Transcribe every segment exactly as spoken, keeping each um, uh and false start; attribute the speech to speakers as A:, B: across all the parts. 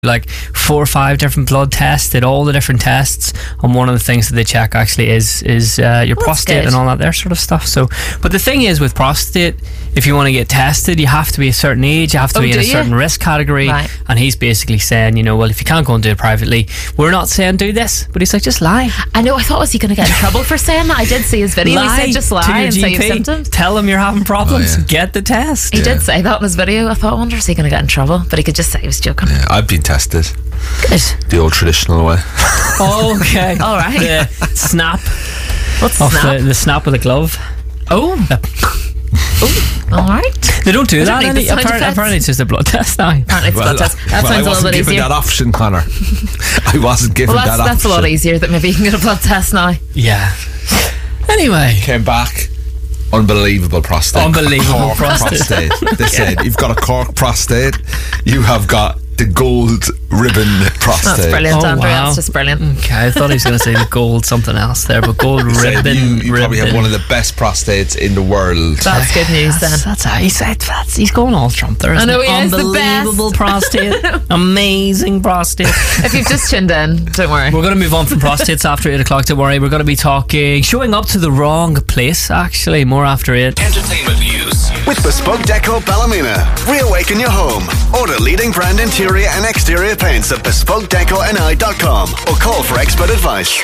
A: like four or five different blood tests, did all the different tests, and one of the things that they check actually is is uh, your
B: well,
A: prostate and all that there sort of stuff. So, but the thing is with prostate, if you want to get tested, you have to be a certain age, you have to
B: oh,
A: be in a
B: you?
A: certain risk category,
B: right.
A: and he's basically saying, you know, well, if you can't go and do it privately, we're not saying do this, but he's like, just lie.
B: I know, I thought, was he going to get in trouble for saying that? I did see his video.
A: Lie
B: he said just lie
A: to your
B: and
A: G P.
B: say you have symptoms.
A: Tell him you're having problems.
C: Oh, yeah.
A: Get the test.
B: He
C: Yeah.
B: did say that in his video. I thought, I wonder, is he going to get in trouble? But he could just say he was joking.
C: Yeah, I've been tested.
B: Good.
C: The old traditional way.
A: Oh, okay.
B: All right.
A: The snap.
B: What's
A: Off
B: snap?
A: The, the snap with a glove.
B: Oh. Oh. All right.
A: They don't do
B: I
A: that.
B: don't need
A: Any,
B: the sound
A: apparently,
B: effects.
A: apparently it's just a blood test now.
B: Apparently it's
C: Well,
B: blood test. That
C: well, I
B: sounds a little
C: wasn't
B: bit
C: given
B: easier.
C: that option, Connor. I wasn't given
B: Well, that's,
C: that
B: that's a
C: option.
B: lot easier that maybe you can get a blood test now.
A: Yeah. Anyway.
C: Came back. Unbelievable prostate.
A: Unbelievable
C: Cork
A: prostate.
C: They said, you've got a cork prostate. You have got the gold ribbon prostate.
B: That's brilliant,
A: Oh,
B: Andrew.
A: wow.
B: That's just brilliant.
A: Okay, I thought he was going to say the gold something else there, but gold
C: He said
A: ribbon.
C: you, you probably have
A: ribbon.
C: one of the best prostates in the world.
B: That's good news then.
A: That's, that's how he said. That's, he's going all Trump there.
B: I
A: isn't
B: know
A: he?
B: he is the best.
A: Unbelievable prostate. Amazing prostate.
B: If you've just tuned in, don't worry.
A: We're going to move on from prostates after eight o'clock. Don't worry. We're going to be talking showing up to the wrong place. Actually, more after eight.
D: Entertainment news with Bespoke Deco Ballymena. Reawaken your home. Order leading brand interior and exterior paints at bespoke deco n i dot com or call for expert advice.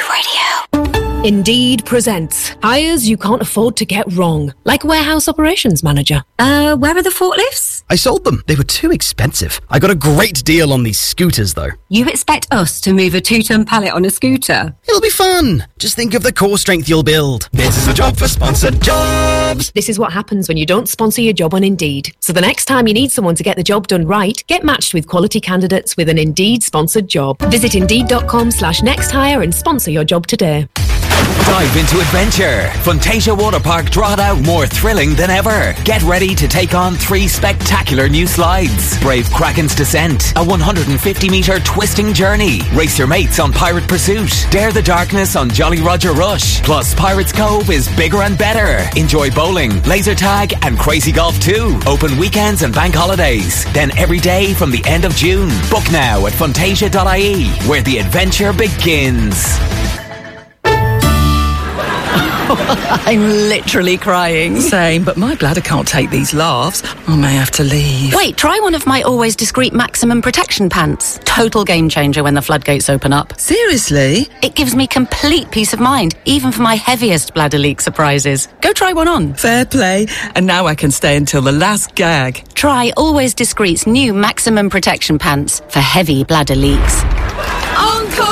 E: Indeed presents hires you can't afford to get wrong, like warehouse operations manager.
F: Uh, where are the forklifts?
G: I sold them. They were too expensive. I got a great deal on these scooters, though.
F: You expect us to move a two-ton pallet on a scooter?
G: It'll be fun. Just think of the core strength you'll build.
D: This is a job for sponsored jobs.
E: This is what happens when you don't sponsor your job on Indeed. So the next time you need someone to get the job done right, get matched with quality candidates with an Indeed sponsored job. Visit indeed.com slash next hire and sponsor your job today.
H: Dive into adventure. Fantasia Water Park Drogheda more thrilling than ever. Get ready to take on three spectacular new slides. Brave Kraken's Descent, a one hundred fifty metre twisting journey. Race your mates on Pirate Pursuit. Dare the darkness on Jolly Roger Rush. Plus, Pirates Cove is bigger and better. Enjoy bowling, laser tag and crazy golf too. Open weekends and bank holidays. Then every day from the end of June. Book now at fantasia dot I E, where the adventure begins.
I: I'm literally crying. Same, but my bladder can't take these laughs. I may have to leave.
J: Wait, try one of my always discreet maximum protection pants. Total game changer when the floodgates open up.
I: Seriously?
J: It gives me complete peace of mind, even for my heaviest bladder leak surprises. Go try one on.
I: Fair play. And now I can stay until the last gag.
J: Try Always Discreet's new maximum protection pants for heavy bladder leaks.
I: Uncle!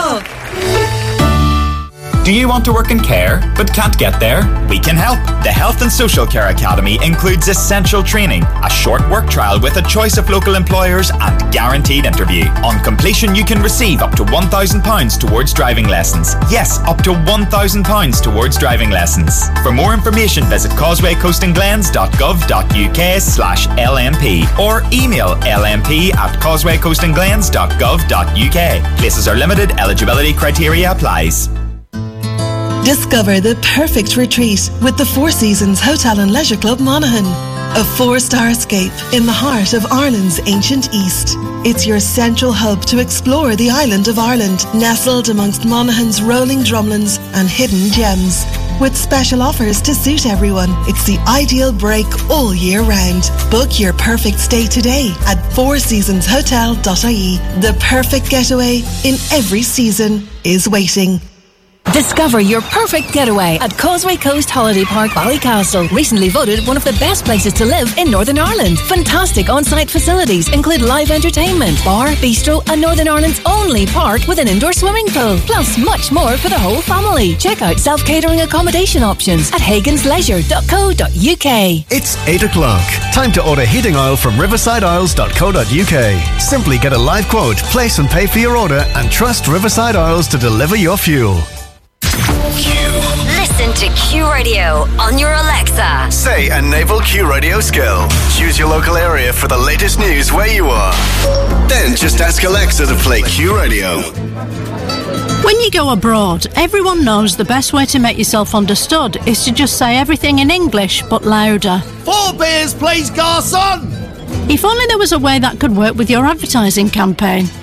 K: Do you want to work in care but can't get there? We can help. The Health and Social Care Academy includes essential training, a short work trial with a choice of local employers and guaranteed interview. On completion, you can receive up to one thousand pounds towards driving lessons. Yes, up to one thousand pounds towards driving lessons. For more information, visit causewaycoastandglens.gov.uk slash LMP or email lmp at causewaycoastandglens.gov.uk. Places are limited. Eligibility criteria applies.
L: Discover the perfect retreat with the Four Seasons Hotel and Leisure Club Monaghan. A four-star escape in the heart of Ireland's ancient East. It's your central hub to explore the island of Ireland, nestled amongst Monaghan's rolling drumlins and hidden gems. With special offers to suit everyone, it's the ideal break all year round. Book your perfect stay today at four seasons hotel dot I E. The perfect getaway in every season is waiting.
E: Discover your perfect getaway at Causeway Coast Holiday Park, Ballycastle. Recently voted one of the best places to live in Northern Ireland. Fantastic on-site facilities include live entertainment, bar, bistro, and Northern Ireland's only park with an indoor swimming pool. Plus much more for the whole family. Check out self-catering accommodation options at hagans leisure dot co dot U K.
M: It's eight o'clock. Time to order heating oil from riverside oils dot co dot U K. Simply get a live quote, place and pay for your order, and trust Riverside Oils to deliver your fuel.
N: Listen to Q Radio on your Alexa.
D: Say a Naval Q Radio skill. Choose your local area for the latest news where you are. Then just ask Alexa to play Q Radio.
O: When you go abroad, everyone knows the best way to make yourself understood is to just say everything in English but louder.
P: Four beers, please, garçon!
O: If only there was a way that could work with your advertising campaign.